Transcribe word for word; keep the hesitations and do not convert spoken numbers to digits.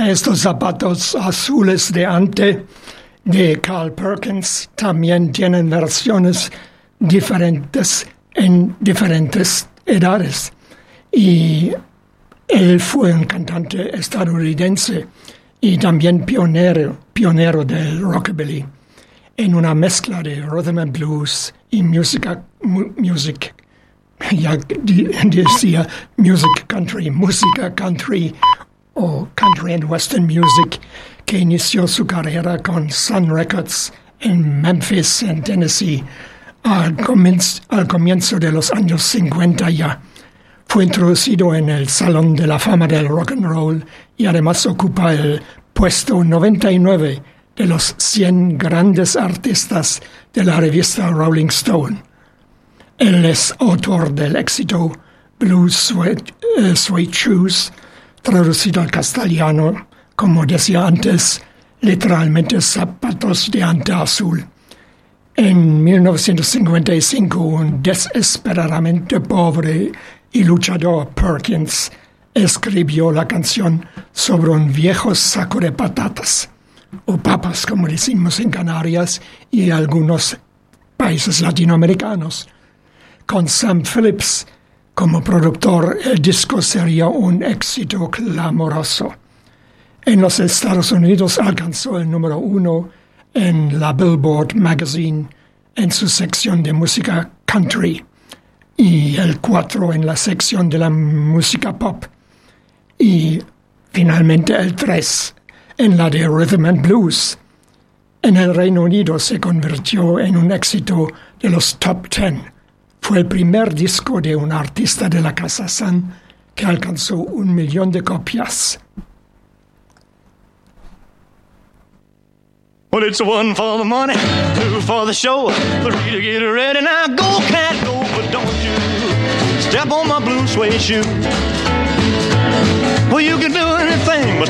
Estos zapatos azules de ante de Carl Perkins también tienen versiones diferentes en diferentes edades. Y él fue un cantante estadounidense y también pionero, pionero del rockabilly, en una mezcla de rhythm and blues y música, mu- music, ya decía music country, música country o country and western music, que inició su carrera con Sun Records en Memphis, en Tennessee, al comienzo, al comienzo de los años cincuenta ya. Fue introducido en el Salón de la Fama del Rock and Roll y además ocupa el puesto noventa y nueve de los cien grandes artistas de la revista Rolling Stone. Él es autor del éxito Blue Suede, uh, Suede Shoes, traducido al castellano, como decía antes, literalmente zapatos de ante azul. En mil novecientos cincuenta y cinco, un desesperadamente pobre y luchador Perkins escribió la canción sobre un viejo saco de patatas, o papas, como decimos en Canarias y algunos países latinoamericanos. Con Sam Phillips como productor, el disco sería un éxito clamoroso. En los Estados Unidos alcanzó el número uno en la Billboard Magazine en su sección de música country y el cuatro en la sección de la música pop y finalmente el tres en la de rhythm and blues. En el Reino Unido se convirtió en un éxito de los top ten. Fue el primer disco de un artista de la Casa Sun que alcanzó un millón de copias. Well, it's one for the money, two for the show, three to get ready. Now go, cat, go, but don't you step on my blue suede shoe. Well, you can do anything but